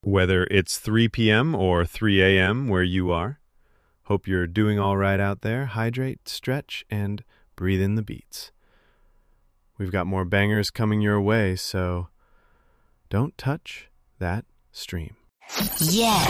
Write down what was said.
Whether it's 3 p.m. or 3 a.m. where you are, hope you're doing all right out there. Hydrate, stretch, and breathe in the beats. We've got more bangers coming your way, so don't touch that stream. Yeah.